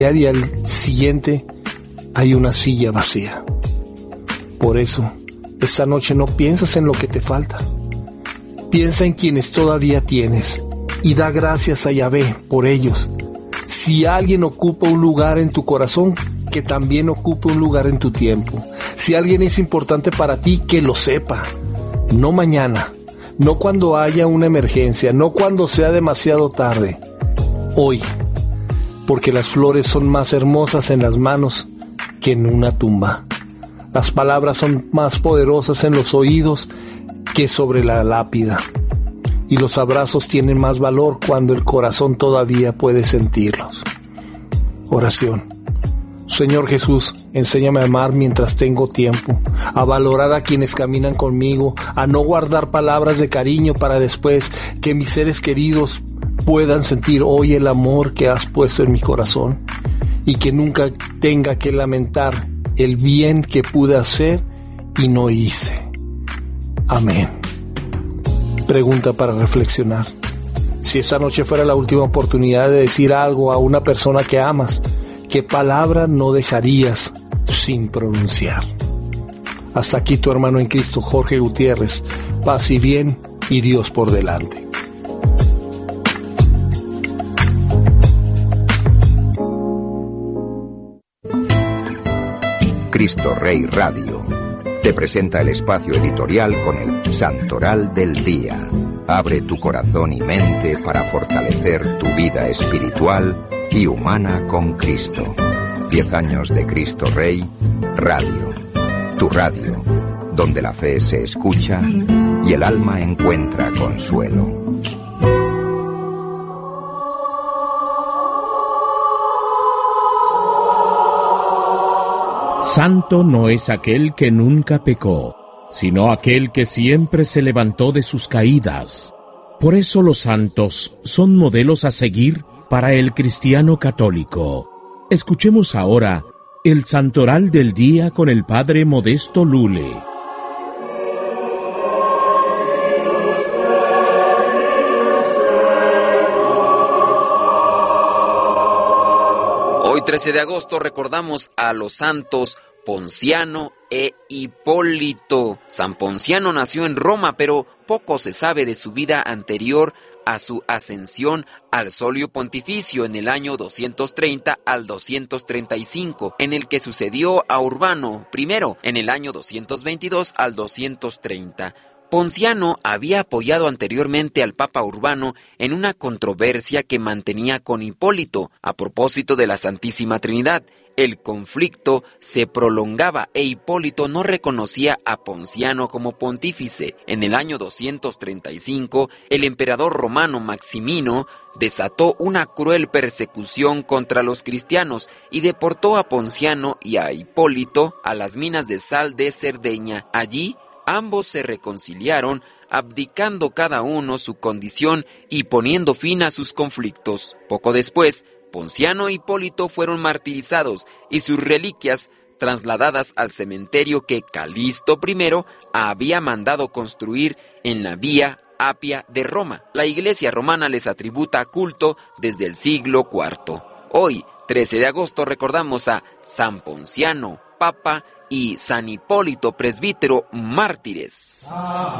y al siguiente hay una silla vacía. Por eso, esta noche no piensas en lo que te falta. Piensa en quienes todavía tienes y da gracias a Yahvé por ellos. Si alguien ocupa un lugar en tu corazón, que también ocupe un lugar en tu tiempo. Si alguien es importante para ti, que lo sepa. No mañana, no cuando haya una emergencia, no cuando sea demasiado tarde. Hoy, porque las flores son más hermosas en las manos que en una tumba. Las palabras son más poderosas en los oídos que sobre la lápida. Y los abrazos tienen más valor cuando el corazón todavía puede sentirlos. Oración. Señor Jesús, enséñame a amar mientras tengo tiempo, a valorar a quienes caminan conmigo, a no guardar palabras de cariño para después, que mis seres queridos puedan sentir hoy el amor que has puesto en mi corazón y que nunca tenga que lamentar el bien que pude hacer y no hice. Amén. Pregunta para reflexionar. Si esta noche fuera la última oportunidad de decir algo a una persona que amas, ¿qué palabra no dejarías sin pronunciar? Hasta aquí tu hermano en Cristo, Jorge Gutiérrez. Paz y bien y Dios por delante. Cristo Rey Radio te presenta el espacio editorial con el Santoral del Día. Abre tu corazón y mente para fortalecer tu vida espiritual y humana con Cristo. 10 años de Cristo Rey Radio. Tu radio, donde la fe se escucha y el alma encuentra consuelo. Santo no es aquel que nunca pecó, sino aquel que siempre se levantó de sus caídas. Por eso los santos son modelos a seguir para el cristiano católico. Escuchemos ahora el Santoral del Día con el Padre Modesto Lule. Hoy 13 de agosto recordamos a los santos Ponciano e Hipólito. San Ponciano nació en Roma, pero poco se sabe de su vida anterior a su ascensión al solio pontificio en el año 230 al 235, en el que sucedió a Urbano I en el año 222 al 230. Ponciano había apoyado anteriormente al Papa Urbano en una controversia que mantenía con Hipólito a propósito de la Santísima Trinidad. El conflicto se prolongaba e Hipólito no reconocía a Ponciano como pontífice. En el año 235, el emperador romano Maximino desató una cruel persecución contra los cristianos y deportó a Ponciano y a Hipólito a las minas de sal de Cerdeña. Allí, ambos se reconciliaron, abdicando cada uno su condición y poniendo fin a sus conflictos. Poco después, Ponciano e Hipólito fueron martirizados y sus reliquias trasladadas al cementerio que Calixto I había mandado construir en la Vía Apia de Roma. La Iglesia romana les atributa culto desde el siglo IV. Hoy, 13 de agosto, recordamos a San Ponciano, Papa, y San Hipólito, presbítero, mártires.